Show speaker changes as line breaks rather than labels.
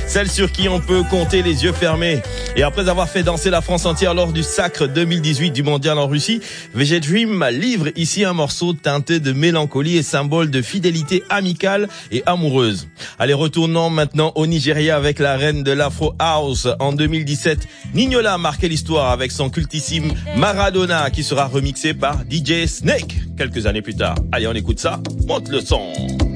celle sur qui on peut compter les yeux fermés. Et après avoir fait danser la France entière lors du sacre 2018 du mondial en Russie, VG Dream livre ici un morceau teinté de mélancolie et symbole de fidélité amicale et amoureuse. Allez, retournons maintenant au Nigeria avec la reine de l'Afro House. En 2017, Nignola a marqué l'histoire avec son cultissime Maradona qui sera remixé par DJ Snake quelques années plus tard. Allez, on écoute ça, monte le son.